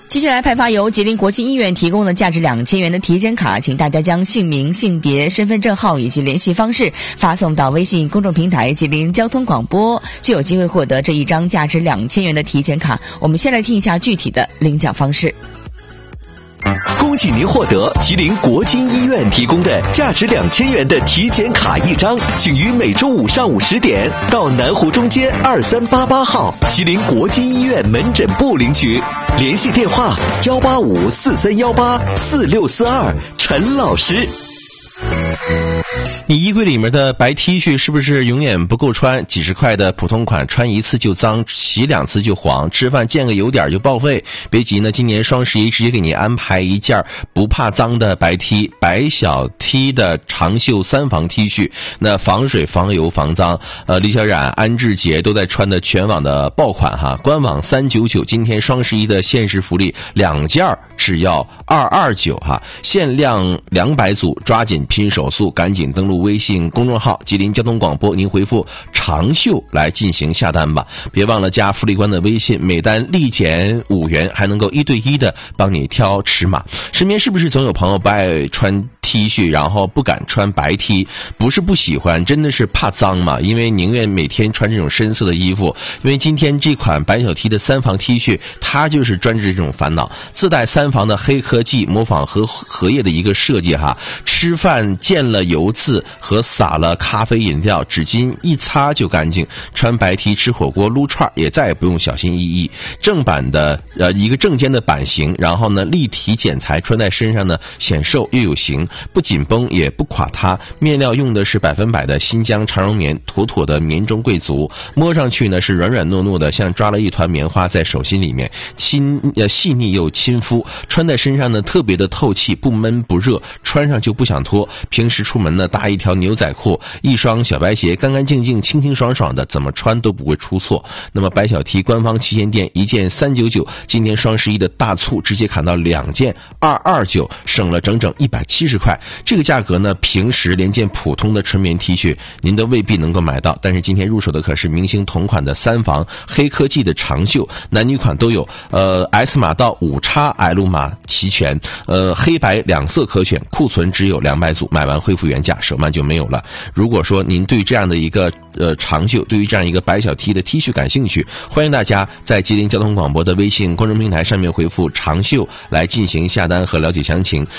接下来派发由吉林国际医院提供的价值2000元的体检卡，请大家将姓名、性别、身份证号以及联系方式发送到微信公众平台吉林交通广播，就有机会获得这一张价值2000元的体检卡。我们先来听一下具体的领奖方式。 恭喜您获得吉林国金医院提供的价值2000元的体检卡1张，请于每周五上午10点到南湖中街2388号吉林国金医院门诊部领取，联系电话18543184642，陈老师。 你衣柜里面的白 T 恤是不是永远不够穿？几十块的普通款穿一次就脏，洗2次就黄，吃饭见个油点就报废。别急呢，今年双11直接给你安排一件不怕脏的白 T， 白小 T 的长袖3防 T 恤，那防水、防油、防脏。李小冉、安志杰都在穿的全网的爆款哈，官网399，今天双11的限时福利，2件只要229哈，限量200组，抓紧拼手速，赶紧登录微信公众号吉林交通广播，您回复长袖来进行下单吧。别忘了加福利官的微信，每单立减5元，还能够1对1的帮你挑尺码。身边是不是总有朋友不爱穿 T 恤，然后不敢穿白 T？ 不是不喜欢，真的是怕脏嘛，因为宁愿每天穿这种深色的衣服。因为今天这款白小 T 的3防 T 恤，它就是专治这种烦恼，自带3防的黑科技，模仿荷叶的一个设计哈，吃饭见了油渍和洒了咖啡饮料，纸巾一擦就干净。穿白 T 吃火锅撸串也再也不用小心翼翼。正版的一个正肩的版型，然后呢立体剪裁，穿在身上呢显瘦又有型，不紧绷也不垮塌。面料用的是100%的新疆长绒棉，妥妥的棉中贵族。摸上去呢是软软糯糯的，像抓了一团棉花在手心里面，细腻又亲肤。穿在身上呢特别的透气，不闷不热，穿上就不想脱。平时出门呢搭一条牛仔裤，一双小白鞋，干干净净，清清爽爽的，怎么穿都不会出错。那么白小 T 官方旗舰店1件399，今天双11的大促直接砍到2件229，省了整整170块。这个价格呢，平时连件普通的纯棉 T 恤您都未必能够买到，但是今天入手的可是明星同款的3防黑科技的长袖，男女款都有，S 码到5XL 码齐全，黑白2色可选，库存只有200组，买完恢复原价，手慢就没有了。如果说您对这样的一个长袖，对于这样一个白小 T 的 T 恤感兴趣，欢迎大家在吉林交通广播的微信公众平台上面回复长袖来进行下单和了解详情。